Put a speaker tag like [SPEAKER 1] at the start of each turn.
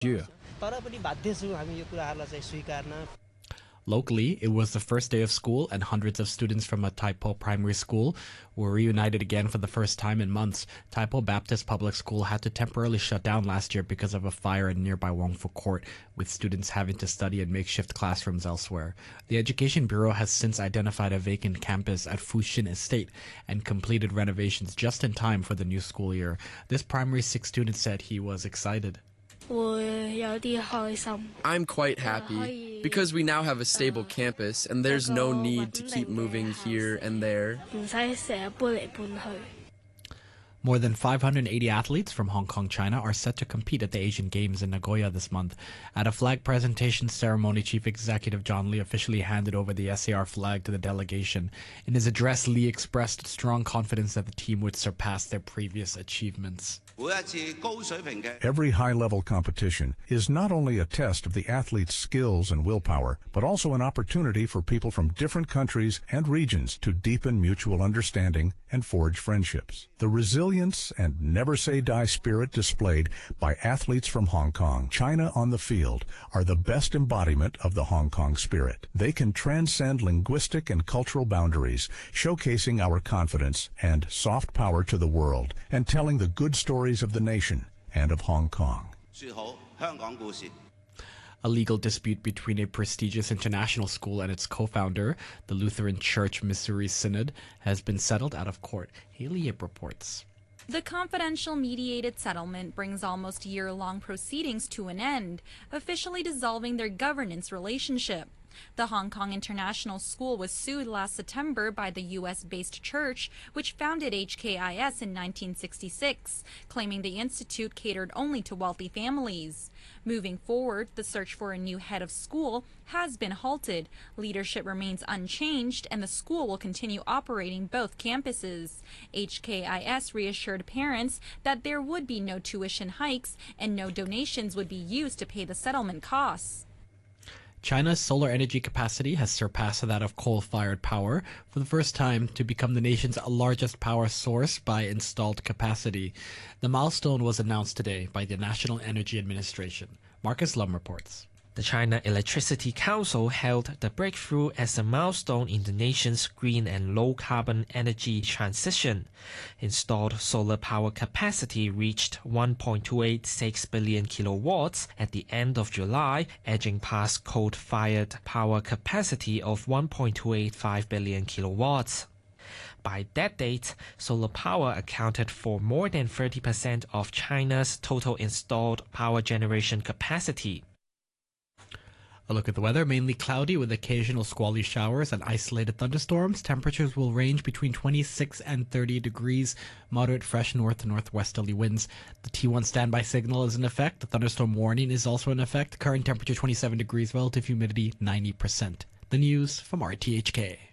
[SPEAKER 1] year.
[SPEAKER 2] तर पनि बाध्य छौँ हामी यो कुराहरूलाई चाहिँ स्वीकार्न.
[SPEAKER 1] Locally, it was the first day of school, and hundreds of students from a Taipo primary school were reunited again for the first time in months. Taipo Baptist Public School had to temporarily shut down last year because of a fire in nearby Wongfu Court, with students having to study in makeshift classrooms elsewhere. The Education Bureau has since identified a vacant campus at Fushin Estate and completed renovations just in time for the new school year. This primary 6 student said he was excited.
[SPEAKER 3] I'm quite happy because we now have a stable campus and there's no need to keep moving here and there.
[SPEAKER 1] More than 580 athletes from Hong Kong, China are set to compete at the Asian Games in Nagoya this month. At a flag presentation ceremony, Chief Executive John Lee officially handed over the SAR flag to the delegation. In his address, Lee expressed strong confidence that the team would surpass their previous achievements.
[SPEAKER 4] Every high-level competition is not only a test of the athlete's skills and willpower, but also an opportunity for people from different countries and regions to deepen mutual understanding and forge friendships. The resilience and never-say-die spirit displayed by athletes from Hong Kong, China on the field are the best embodiment of the Hong Kong spirit. They can transcend linguistic and cultural boundaries, showcasing our confidence and soft power to the world and telling the good stories of the nation and of Hong Kong.
[SPEAKER 1] A legal dispute between a prestigious international school and its co-founder, the Lutheran Church Missouri Synod, has been settled out of court. Haley Yip reports.
[SPEAKER 5] The confidential mediated settlement brings almost year-long proceedings to an end, officially dissolving their governance relationship. The Hong Kong International School was sued last September by the U.S.-based church, which founded HKIS in 1966, claiming the institute catered only to wealthy families. Moving forward, the search for a new head of school has been halted. Leadership remains unchanged, and the school will continue operating both campuses. HKIS reassured parents that there would be no tuition hikes and no donations would be used to pay the settlement costs.
[SPEAKER 1] China's solar energy capacity has surpassed that of coal-fired power for the first time to become the nation's largest power source by installed capacity. The milestone was announced today by the National Energy Administration. Marcus Lum reports.
[SPEAKER 6] The China Electricity Council held the breakthrough as a milestone in the nation's green and low-carbon energy transition. Installed solar power capacity reached 1.286 billion kilowatts at the end of July, edging past coal-fired power capacity of 1.285 billion kilowatts. By that date, solar power accounted for more than 30% of China's total installed power generation capacity.
[SPEAKER 1] A look at the weather, mainly cloudy with occasional squally showers and isolated thunderstorms. Temperatures will range between 26 and 30 degrees. Moderate fresh north to northwesterly winds. The T1 standby signal is in effect. The thunderstorm warning is also in effect. Current temperature 27 degrees, relative humidity 90%. The news from RTHK.